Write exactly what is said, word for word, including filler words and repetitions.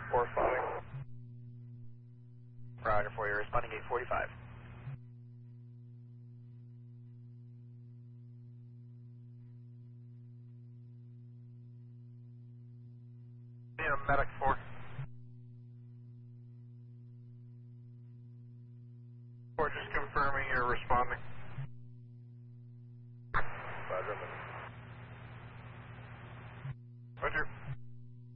four five. Roger for you, responding eight forty-five. Yeah, medic four.